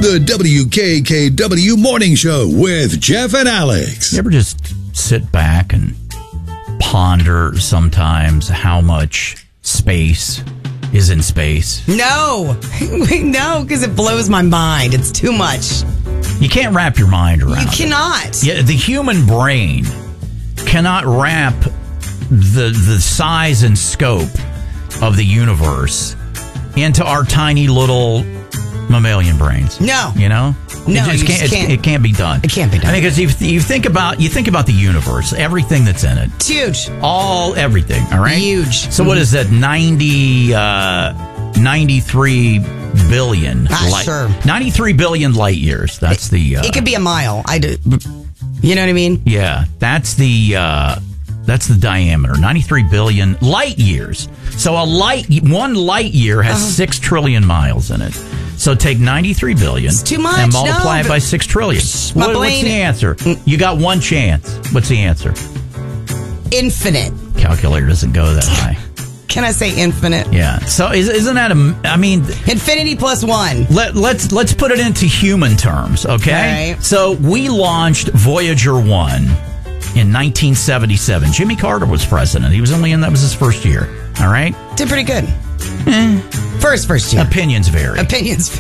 The WKKW Morning Show with Jeff and Alex. You ever just sit back and ponder sometimes how much space is in space? No, because it blows my mind. It's too much. You can't wrap your mind around it. You cannot. Yeah, the human brain cannot wrap the size and scope of the universe into our tiny little mammalian brains. No. You know? No, it just can't. It can't be done. It can't be done. I mean, because you think about the universe, everything that's in it. It's huge. Everything, all right? Huge. So what is that, 93 billion? Sure. 93 billion light years. That's it could be a mile. You know what I mean? Yeah, that's the diameter. 93 billion light years. So one light year has 6 trillion miles in it. So take 93 billion. It's too much. And multiply it by 6 trillion. What's the answer? You got one chance. What's the answer? Infinite. Calculator doesn't go that high. Can I say infinite? Yeah. So isn't that infinity plus 1. Let's put it into human terms, okay? Right. So we launched Voyager 1 in 1977. Jimmy Carter was president. That was his first year. All right? Did pretty good. First year. Opinions vary. So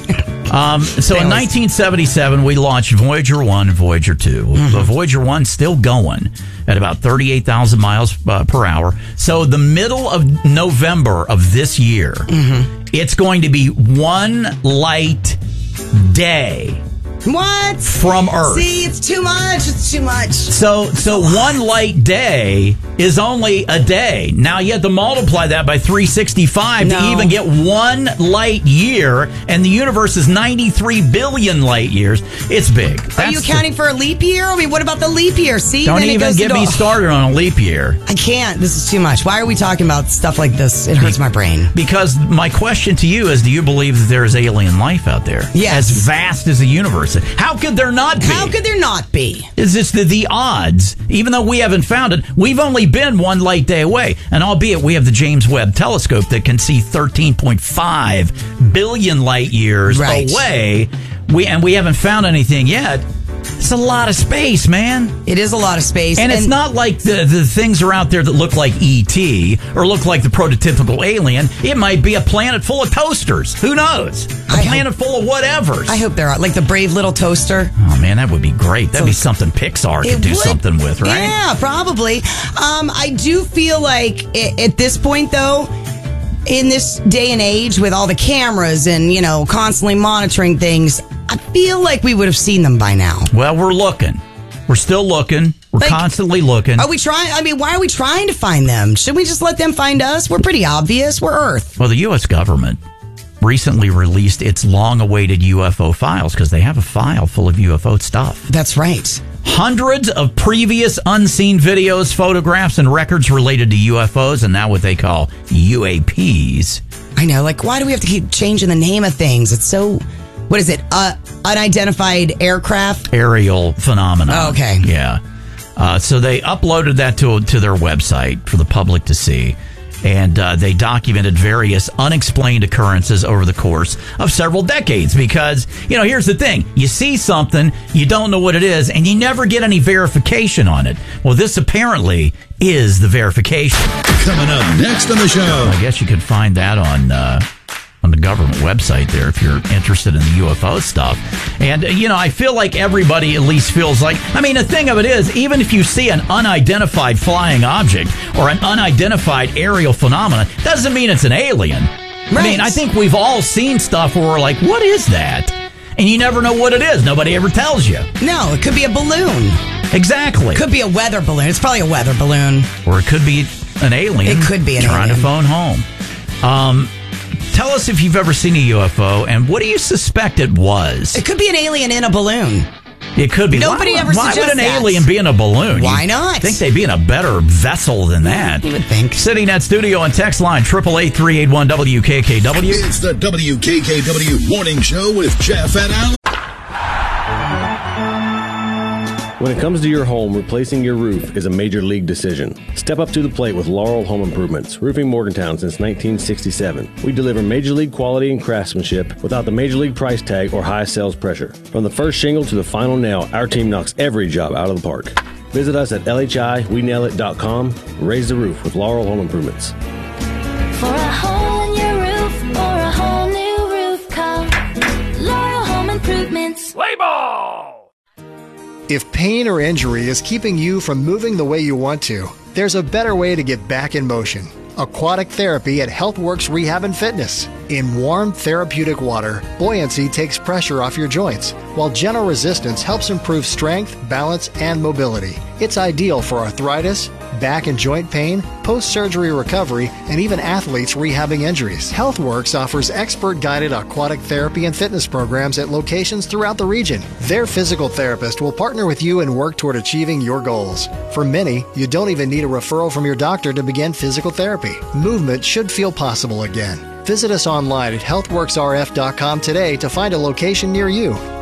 in 1977, we launched Voyager 1 and Voyager 2. Voyager 1 still going at about 38,000 miles per hour. So the middle of November of this year, it's going to be one light day. What? From Earth. See, it's too much. It's too much. So one light day is only a day. Now you have to multiply that by 365 to even get one light year, and the universe is 93 billion light years. It's big. Are you accounting for a leap year? I mean, what about the leap year? See, don't even get me started on a leap year. I can't. This is too much. Why are we talking about stuff like this? It hurts my brain. Because my question to you is, do you believe that there is alien life out there? Yes. As vast as the universe. How could there not be? How could there not be? Is this the odds? Even though we haven't found it, we've only been one light day away. And albeit we have the James Webb Telescope that can see 13.5 billion light years away, we haven't found anything yet. It's a lot of space, man. It is a lot of space. And it's not like the things are out there that look like E.T. or look like the prototypical alien. It might be a planet full of toasters. Who knows? A planet full of whatevers. I hope there are. Like the brave little toaster. Oh, man, that would be great. That'd be something Pixar could do something with, right? Yeah, probably. I do feel like at this point, though, in this day and age with all the cameras and, constantly monitoring things, I feel like we would have seen them by now. Well, we're looking. We're still looking. We're constantly looking. Are we trying? I mean, why are we trying to find them? Should we just let them find us? We're pretty obvious. We're Earth. Well, the U.S. government recently released its long-awaited UFO files because they have a file full of UFO stuff. That's right. Hundreds of previous unseen videos, photographs, and records related to UFOs and now what they call UAPs. I know. Like, why do we have to keep changing the name of things? It's so... What is it? Unidentified aircraft? Aerial phenomena. Oh, okay. Yeah. So they uploaded that to their website for the public to see. And they documented various unexplained occurrences over the course of several decades. Because, here's the thing. You see something, you don't know what it is, and you never get any verification on it. Well, this apparently is the verification. Coming up next on the show. I guess you could find that on the government website there if you're interested in the UFO stuff. And, I feel like everybody at least feels like, the thing of it is, even if you see an unidentified flying object or an unidentified aerial phenomena, doesn't mean it's an alien. Right. I think we've all seen stuff where we're like, what is that? And you never know what it is. Nobody ever tells you. No, it could be a balloon. Exactly. It could be a weather balloon. It's probably a weather balloon. Or it could be an alien. It could be an trying alien. to phone home. Tell us if you've ever seen a UFO, and what do you suspect it was? It could be an alien in a balloon. It could be. Nobody ever suggests Why would an that. alien be in a balloon? Why not? I think they'd be in a better vessel than that. You would think. Sitting at studio and text line 888-381-WKKW. It's the WKKW Morning Show with Jeff and Alex. When it comes to your home, replacing your roof is a major league decision. Step up to the plate with Laurel Home Improvements, roofing Morgantown since 1967. We deliver major league quality and craftsmanship without the major league price tag or high sales pressure. From the first shingle to the final nail, our team knocks every job out of the park. Visit us at LHIWeNailIt.com. Raise the roof with Laurel Home Improvements. For a hole in your roof or a whole new roof, call Laurel Home Improvements. Play ball! If pain or injury is keeping you from moving the way you want to, there's a better way to get back in motion. Aquatic therapy at HealthWorks Rehab and Fitness. In warm, therapeutic water, buoyancy takes pressure off your joints, while gentle resistance helps improve strength, balance, and mobility. It's ideal for arthritis, back and joint pain, post-surgery recovery, and even athletes rehabbing injuries. HealthWorks offers expert-guided aquatic therapy and fitness programs at locations throughout the region. Their physical therapist will partner with you and work toward achieving your goals. For many, you don't even need a referral from your doctor to begin physical therapy. Movement should feel possible again. Visit us online at healthworksrf.com today to find a location near you.